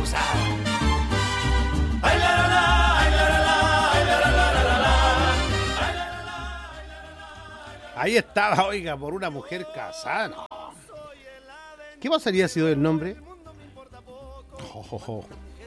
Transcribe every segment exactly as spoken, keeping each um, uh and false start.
Pelusa. Ay, la, la, la, ay, la, la, la, ay, la, la, la, la, la, la. Ahí estaba, oiga, por una mujer casada. No. ¿Qué pasaría si doy el nombre? Oh, oh, oh.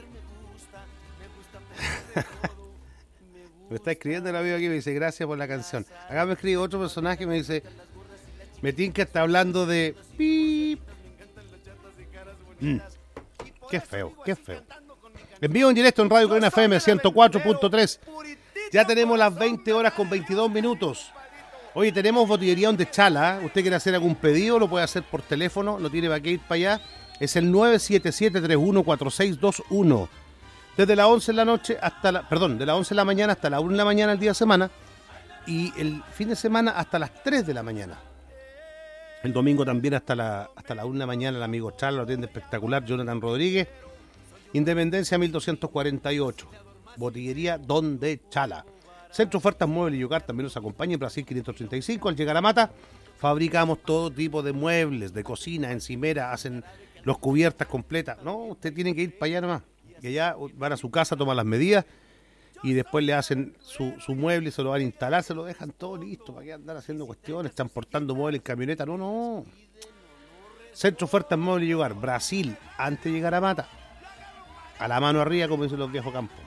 Me está escribiendo el amigo aquí, me dice gracias por la canción. Acá me escribe otro personaje, me dice me tinca está hablando de pip. Mm. Qué feo, qué feo. En vivo en directo en Radio Corona F M ciento cuatro punto tres. Ya tenemos las veinte horas con veintidós minutos. Oye, tenemos botillería donde Chala. Usted quiere hacer algún pedido, lo puede hacer por teléfono, no tiene para qué ir para allá. Es el nueve siete siete, tres uno cuatro seis dos uno. Desde las once de la noche hasta la, perdón, de las once de la mañana hasta la una de la mañana el día de semana y el fin de semana hasta las tres de la mañana. El domingo también hasta la hasta la una de la mañana el amigo Charles lo atiende espectacular, Jonathan Rodríguez. Independencia mil doscientos cuarenta y ocho. Botillería Donde Chala. Centro Ofertas Muebles y Hogar también nos acompaña en Brasil quinientos treinta y cinco. Al llegar a Mata, fabricamos todo tipo de muebles, de cocina, encimera, hacen los cubiertas completas. No, usted tiene que ir para allá nomás. Y allá van a su casa, toman las medidas y después le hacen su, su mueble, se lo van a instalar, se lo dejan todo listo. ¿Para qué andar haciendo cuestiones, transportando muebles en camioneta? No, no. Centro Ofertas Muebles y Hogar, Brasil, antes de llegar a Mata. A la mano arriba, como dicen los viejos campos.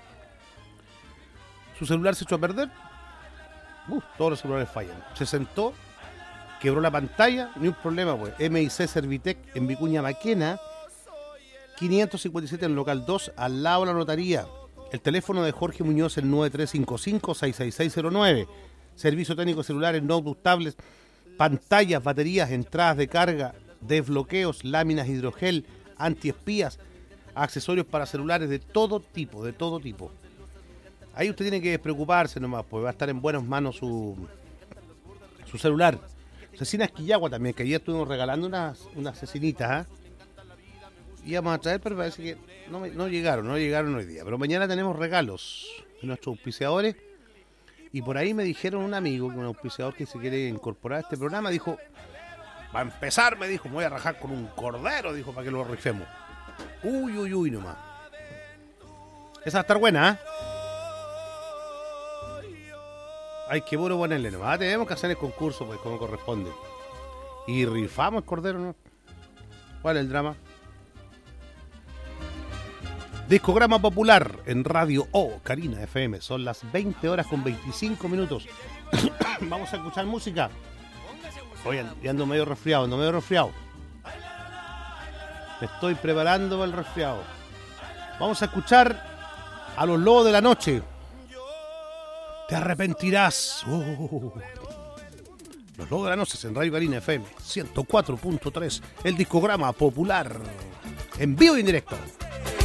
¿Su celular se echó a perder? Uh, todos los celulares fallan. Se sentó, quebró la pantalla, ni un problema, pues. M I C Servitec en Vicuña Maquena, quinientos cincuenta y siete en local dos, al lado de la notaría. El teléfono de Jorge Muñoz es el nueve tres cinco cinco, seis seis seis cero nueve. Servicio técnico celulares, notebooks, tablets, pantallas, baterías, entradas de carga, desbloqueos, láminas hidrogel, antiespías, accesorios para celulares de todo tipo, de todo tipo. Ahí usted tiene que despreocuparse nomás, pues va a estar en buenas manos su, su celular. Cecina Esquillagua también, que ayer estuvimos regalando unas, unas cecinitas, ¿eh? Íbamos a traer, pero parece que no, no llegaron, no llegaron hoy día. Pero mañana tenemos regalos de nuestros auspiciadores. Y por ahí me dijeron un amigo, un auspiciador que se quiere incorporar a este programa, dijo, va a empezar, me dijo, me voy a rajar con un cordero, dijo, para que lo rifemos. Uy, uy, uy, nomás. Esa va a estar buena, ¿eh? Hay que puro ponerle nomás. Tenemos que hacer el concurso, pues, como corresponde. Y rifamos el cordero, ¿no? ¿Cuál es el drama? Discograma Popular en Radio O, Carina F M. Son las veinte horas con veinticinco minutos. Vamos a escuchar música. Oye, ya ando medio resfriado, ando medio resfriado. Me estoy preparando para el resfriado. Vamos a escuchar a Los Lobos de la Noche. Te arrepentirás. Uh. Los Lobos de la Noche en Radio Carina F M ciento cuatro punto tres. El Discograma Popular. En vivo y en directo.